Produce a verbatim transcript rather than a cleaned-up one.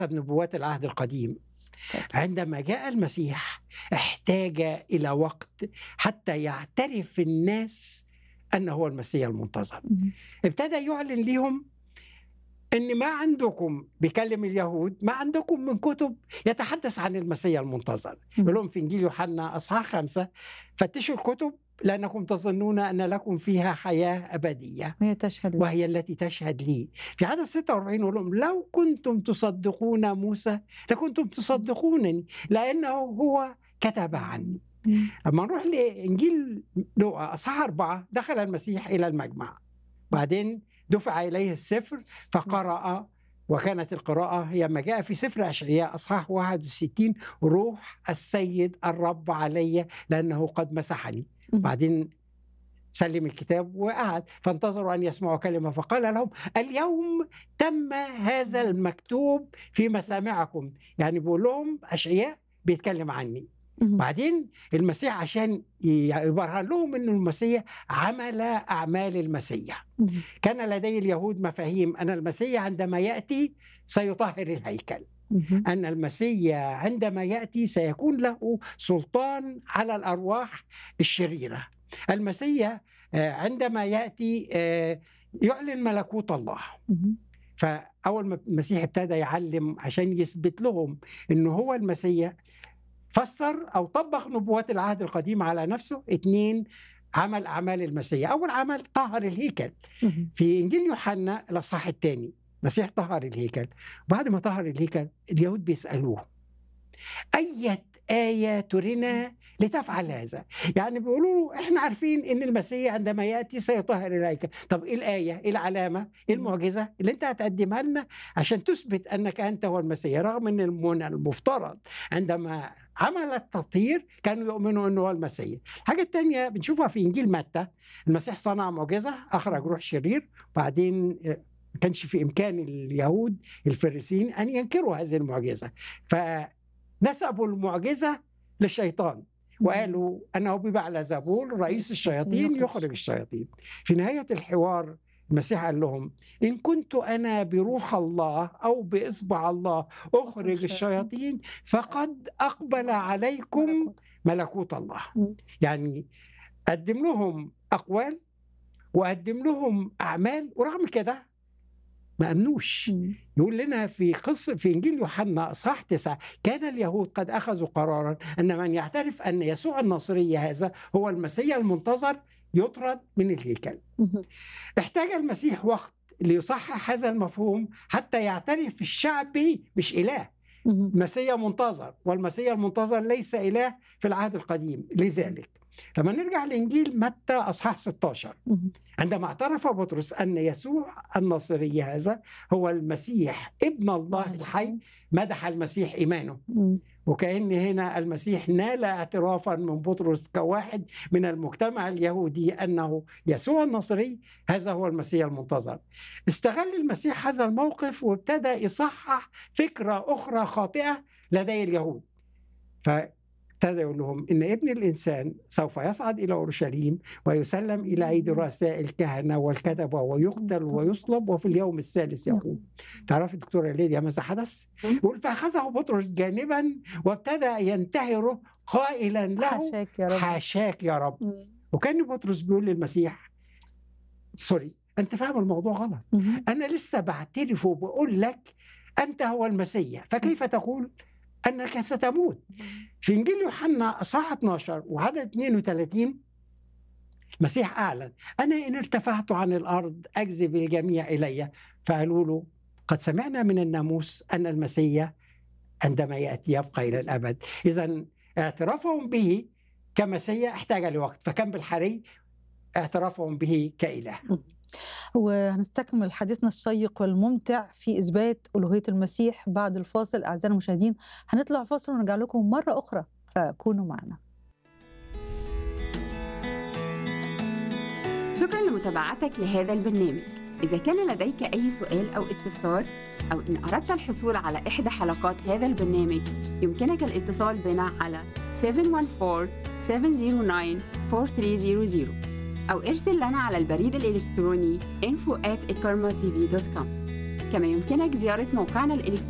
نبوات العهد القديم. عندما جاء المسيح احتاج إلى وقت حتى يعترف الناس أنه هو المسيح المنتظر. ابتدى يعلن لهم أن ما عندكم، بيكلم اليهود، ما عندكم من كتب يتحدث عن المسيح المنتظر. يقول لهم في إنجيل يوحنا أصحاح خمسة: فتشوا الكتب لأنكم تظنون أن لكم فيها حياة أبدية هي تشهد لي. وهي التي تشهد لي. في عدد ستة وأربعين يقول لهم: لو كنتم تصدقون موسى لكنتم تصدقونني لأنه هو كتب عني. لما نروح لإنجيل لوقا أصحاح أربعة: دخل المسيح إلى المجمع، بعدين دفع إليه السفر فقرأ، وكانت القراءة هي ما جاء في سفر أشعياء أصحاح واحد وستين: روح السيد الرب علي لأنه قد مسحني. بعدين سلم الكتاب وقعد، فانتظروا أن يسمعوا كلمة، فقال لهم: اليوم تم هذا المكتوب في مسامعكم. يعني بيقول لهم أشعياء بيتكلم عني. بعدين المسيح عشان يبرهن لهم أن المسيح عمل أعمال المسيح. كان لدي اليهود مفاهيم أن المسيح عندما يأتي سيطهر الهيكل، أن المسيح عندما يأتي سيكون له سلطان على الأرواح الشريرة. المسيح عندما يأتي يعلن ملكوت الله. فأول ما المسيح ابتدى يعلم عشان يثبت لهم أنه هو المسيح، فسر أو طبق نبوات العهد القديم على نفسه. اتنين، عمل أعمال المسيح. أول عمل طهر الهيكل. في إنجيل يوحنا الأصحاح الثاني المسيح طهر الهيكل. بعد ما طهر الهيكل اليهود بيسألوه: أية آية ترينا لتفعل هذا؟ يعني بيقولوا له: إحنا عارفين إن المسيح عندما يأتي سيطهر الهيكل، طب إيه الآية؟ إيه العلامة؟ إيه المعجزة اللي أنت هتقدمها لنا عشان تثبت أنك أنت هو المسيح؟ رغم أن المفترض عندما عمل التطهير كانوا يؤمنوا أنه هو المسيح. الحاجة الثانية بنشوفها في إنجيل متى: المسيح صنع معجزة، أخرج روح شرير، بعدين ما كانش في إمكان اليهود الفريسيين أن ينكروا هذه المعجزة، فنسبوا المعجزة للشيطان وقالوا أنه ببعلزبول رئيس الشياطين يخرج الشياطين. في نهاية الحوار المسيح قال لهم: إن كنت أنا بروح الله أو بإصبع الله أخرج الشياطين فقد أقبل عليكم ملكوت الله. يعني قدم لهم أقوال وقدم لهم أعمال، ورغم كده ما أمنوش. يقول لنا في قصة في إنجيل يوحنا أصحاح تسعة: كان اليهود قد أخذوا قرارا أن من يعترف أن يسوع الناصري هذا هو المسيح المنتظر يطرد من الهيكل. احتاج المسيح وقت ليصحح هذا المفهوم حتى يعترف الشعب به مش إله، مسيح منتظر، والمسيح المنتظر ليس إله في العهد القديم. لذلك لما نرجع لإنجيل متى أصحاح ستة عشر، عندما اعترف بطرس أن يسوع الناصري هذا هو المسيح ابن الله الحي، مدح المسيح إيمانه. وكأن هنا المسيح نال اعترافا من بطرس كواحد من المجتمع اليهودي أنه يسوع الناصري هذا هو المسيح المنتظر. استغل المسيح هذا الموقف وابتدى يصحح فكرة أخرى خاطئة لدي اليهود. فابتدى يقول لهم إن ابن الإنسان سوف يصعد إلى أورشليم ويسلم إلى أيدي رؤساء الكهنة والكتبة ويقتل ويصلب وفي اليوم الثالث يقوم. تعرف الدكتورة ليديا ماذا حدث؟ يقول: فأخذه بطرس جانبا وابتدى ينتهره قائلا له: حاشاك يا رب، حاشاك يا رب. وكان بطرس بيقول للمسيح: سوري، أنت فاهم الموضوع غلط، أنا لسه بعترف وبقول لك أنت هو المسيح، فكيف تقول أنك ستموت؟ في إنجيل يوحنا أصحاح اثنا عشر وعدد اثنين وثلاثين المسيح أعلن: أنا إن ارتفعت عن الأرض أجذب الجميع إلي. فقالوا له: قد سمعنا من الناموس أن المسيح عندما يأتي يبقى إلى الأبد. إذن اعترافهم به كمسيح احتاج لوقت، فكان بالحري اعترافهم به كإله. وهنستكمل حديثنا الشيق والممتع في إثبات ألوهية المسيح بعد الفاصل. أعزائي المشاهدين، هنطلع فاصل ونرجع لكم مرة أخرى، فكونوا معنا. شكرا لمتابعتك لهذا البرنامج. إذا كان لديك أي سؤال أو استفسار، أو إن أردت الحصول على إحدى حلقات هذا البرنامج، يمكنك الاتصال بنا على سبعة واحد أربعة سبعة صفر تسعة أربعة ثلاثة صفر صفر أو ارسل لنا على البريد الإلكتروني info at ikarmatv دوت com. كما يمكنك زيارة موقعنا الإلكتروني